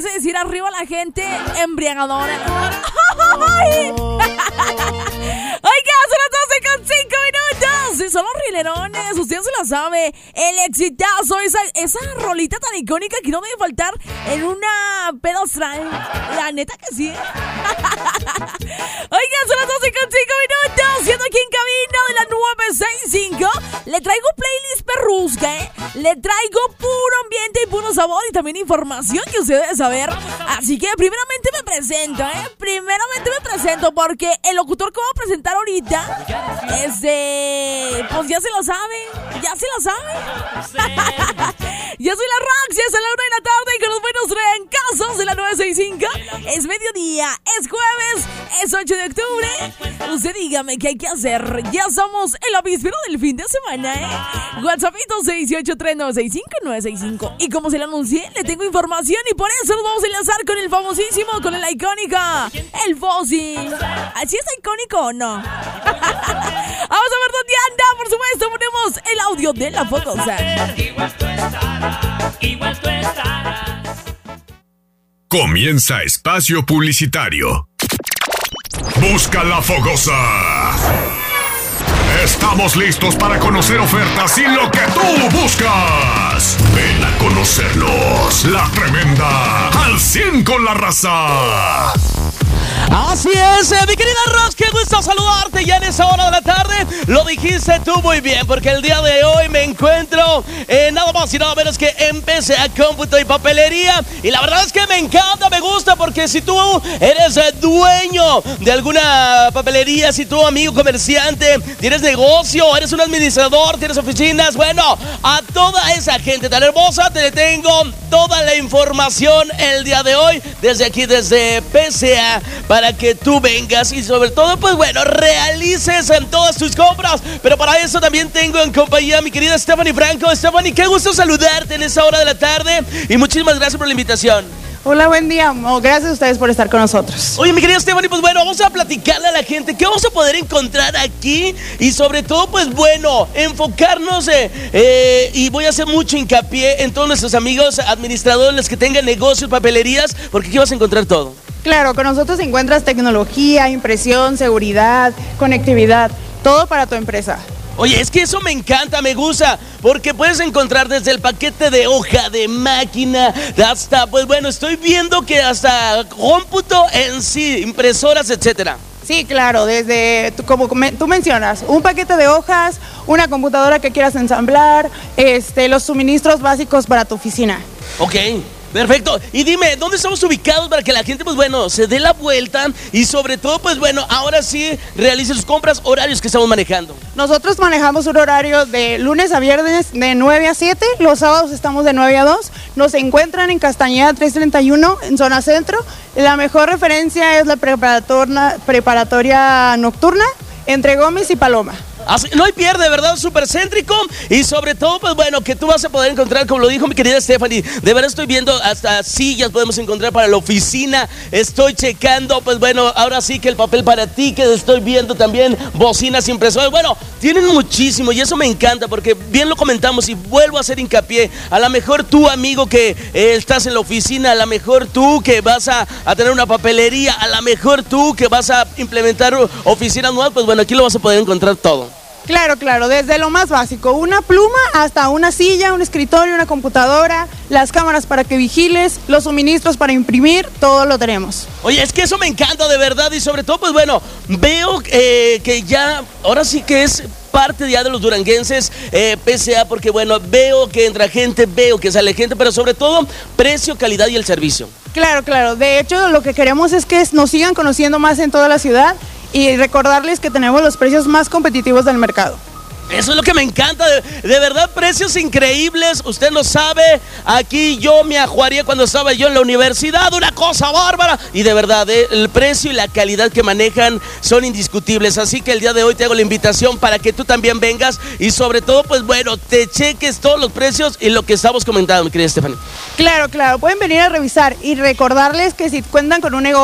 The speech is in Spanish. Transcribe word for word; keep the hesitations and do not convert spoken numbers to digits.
empiece a decir arriba la gente embriagadora. ¡Ay! Oiga, son las doce con cinco minutos. Sí, son los rilerones, usted se la sabe. El exitazo, esa, esa rolita tan icónica que no debe faltar en una pedo astral. La neta que sí. Oiga, son las doce con cinco minutos. Siendo aquí en cabina de la nueve sesenta y cinco. Le traigo playlist perrusca, ¿eh? Le traigo puro ambiente y puro sabor y también información que usted debe saber. Así que primeramente me presento, ¿eh? Primeramente me presento porque el locutor que voy a presentar ahorita es de... Pues ya se lo sabe, ya se lo sabe. Yo soy la Roxy, es a la una de la tarde y con los buenos trancazos de la nueve sesenta y cinco. Es mediodía, es jueves, es ocho de octubre. Usted dígame qué hay que hacer. Ya somos en la víspera del fin de semana, ¿eh? WhatsAppito seis ocho tres nueve seis cinco nueve seis cinco. Y como se lo anuncié, le tengo información y por eso nos vamos a enlazar con el famosísimo, con el icónica, el Fossi. ¿Así es icónico o no? Vamos a ver dónde anda. Por supuesto, ponemos el audio de la Fogosa. Igual tú estarás, igual tú estarás. Comienza espacio publicitario. Busca la Fogosa. Estamos listos para conocer ofertas y lo que tú buscas. Ven a conocerlos. La Tremenda, al cien con la raza. Así es, eh, mi querida Rox, qué gusto saludarte ya en esa hora de la tarde. Lo dijiste tú muy bien, porque el día de hoy me encuentro eh, nada más y nada menos que en P C A Cómputo y Papelería. Y la verdad es que me encanta, me gusta, porque si tú eres eh, dueño de alguna papelería, si tú, amigo comerciante, tienes negocio, eres un administrador, tienes oficinas, bueno, a toda esa gente tan hermosa te tengo toda la información el día de hoy, desde aquí, desde P C A, para que tú vengas y sobre todo, pues bueno, realices en todas tus compras. Pero para eso también tengo en compañía a mi querida Stephanie Franco. Stephanie, qué gusto saludarte en esta hora de la tarde y muchísimas gracias por la invitación. Hola, buen día. Oh, gracias a ustedes por estar con nosotros. Oye, mi querida Stephanie, pues bueno, vamos a platicarle a la gente qué vamos a poder encontrar aquí y sobre todo, pues bueno, enfocarnos eh, eh, y voy a hacer mucho hincapié en todos nuestros amigos administradores que tengan negocios, papelerías, porque aquí vas a encontrar todo. Claro, con nosotros encuentras tecnología, impresión, seguridad, conectividad, todo para tu empresa. Oye, es que eso me encanta, me gusta, porque puedes encontrar desde el paquete de hoja, de máquina, hasta, pues bueno, estoy viendo que hasta cómputo en sí, impresoras, etcétera. Sí, claro, desde, como tú mencionas, un paquete de hojas, una computadora que quieras ensamblar, este, los suministros básicos para tu oficina. Ok. Perfecto, y dime, ¿dónde estamos ubicados para que la gente, pues bueno, se dé la vuelta y sobre todo, pues bueno, ahora sí realice sus compras, horarios que estamos manejando? Nosotros manejamos un horario de lunes a viernes de nueve a siete, los sábados estamos de nueve a dos, nos encuentran en Castañeda trescientos treinta y uno, en zona centro. La mejor referencia es la preparatoria, preparatoria nocturna entre Gómez y Paloma. Así, no hay pierde, ¿verdad? Súper céntrico y sobre todo, pues bueno, que tú vas a poder encontrar, como lo dijo mi querida Stephanie, de verdad estoy viendo hasta sillas podemos encontrar para la oficina, estoy checando, pues bueno, ahora sí que el papel para ti, que estoy viendo también bocinas, impresoras, bueno, tienen muchísimo y eso me encanta porque bien lo comentamos y vuelvo a hacer hincapié, a lo mejor tú, amigo, que eh, estás en la oficina, a lo mejor tú que vas a, a tener una papelería, a lo mejor tú que vas a implementar oficinas nuevas, pues bueno, aquí lo vas a poder encontrar todo. Claro, claro, desde lo más básico, una pluma hasta una silla, un escritorio, una computadora, las cámaras para que vigiles, los suministros para imprimir, todo lo tenemos. Oye, es que eso me encanta de verdad y sobre todo, pues bueno, veo eh, que ya, ahora sí que es parte ya de los duranguenses, eh, P C A, porque bueno, veo que entra gente, veo que sale gente, pero sobre todo, precio, calidad y el servicio. Claro, claro, de hecho lo que queremos es que nos sigan conociendo más en toda la ciudad y recordarles que tenemos los precios más competitivos del mercado. Eso es lo que me encanta, de, de verdad, precios increíbles, usted no sabe, aquí yo me ajuaría cuando estaba yo en la universidad, una cosa bárbara, y de verdad, eh, el precio y la calidad que manejan son indiscutibles, así que el día de hoy te hago la invitación para que tú también vengas, y sobre todo, pues bueno, te cheques todos los precios y lo que estamos comentando, mi querida Stephanie. Claro, claro, pueden venir a revisar y recordarles que si cuentan con un negocio,